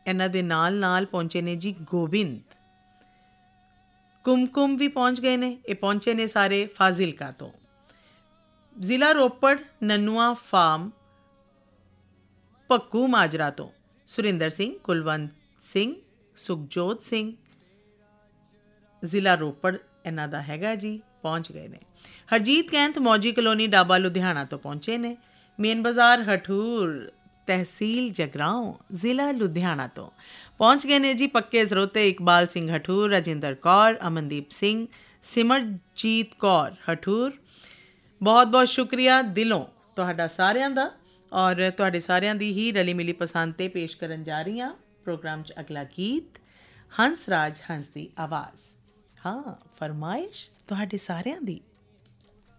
ਇਹਨਾਂ ਦੇ ਨਾਲ ਪਹੁੰਚੇ ਨੇ ਜੀ ਗੋਬਿੰਦ। ਕੁਮਕੁਮ ਵੀ ਪਹੁੰਚ ਗਏ ਨੇ। ਇਹ ਪਹੁੰਚੇ ਨੇ ਸਾਰੇ ਫਾਜ਼ਿਲਕਾ ਤੋਂ। ਜ਼ਿਲ੍ਹਾ ਰੋਪੜ ਨਨੂਆ ਫਾਰਮ ਭੱਕੂ ਮਾਜਰਾ ਤੋਂ ਸੁਰਿੰਦਰ ਸਿੰਘ, ਕੁਲਵੰਤ ਸਿੰਘ, ਸੁਖਜੋਤ ਸਿੰਘ, ਜ਼ਿਲ੍ਹਾ ਰੋਪੜ ਇਹਨਾਂ ਦਾ ਹੈਗਾ ਜੀ, ਪਹੁੰਚ ਗਏ ਨੇ। ਹਰਜੀਤ ਕੈਂਥ ਮੌਜੀ ਕਲੋਨੀ ਡਾਬਾ ਲੁਧਿਆਣਾ ਤੋਂ ਪਹੁੰਚੇ ਨੇ। ਮੇਨ ਬਾਜ਼ਾਰ ਹਠੂਰ ਤਹਿਸੀਲ ਜਗਰਾਓਂ ਜ਼ਿਲ੍ਹਾ ਲੁਧਿਆਣਾ ਤੋਂ ਪਹੁੰਚ ਗਏ ਨੇ ਜੀ ਪੱਕੇ ਸਰੋਤੇ ਇਕਬਾਲ ਸਿੰਘ ਹਠੂਰ, ਰਾਜਿੰਦਰ ਕੌਰ, ਅਮਨਦੀਪ ਸਿੰਘ, ਸਿਮਰਜੀਤ ਕੌਰ ਹਠੂਰ। ਬਹੁਤ ਬਹੁਤ ਸ਼ੁਕਰੀਆ ਦਿਲੋਂ ਤੁਹਾਡਾ ਸਾਰਿਆਂ ਦਾ। ਔਰ ਤੁਹਾਡੇ ਸਾਰਿਆਂ ਦੀ ਹੀ ਰਲੀ ਮਿਲੀ ਪਸੰਦ 'ਤੇ ਪੇਸ਼ ਕਰਨ ਜਾ ਰਹੀ ਹਾਂ ਪ੍ਰੋਗਰਾਮ 'ਚ ਅਗਲਾ ਗੀਤ ਹੰਸ ਰਾਜ ਹੰਸ ਦੀ ਆਵਾਜ਼। ਹਾਂ, ਫਰਮਾਇਸ਼ ਤੁਹਾਡੇ ਸਾਰਿਆਂ ਦੀ।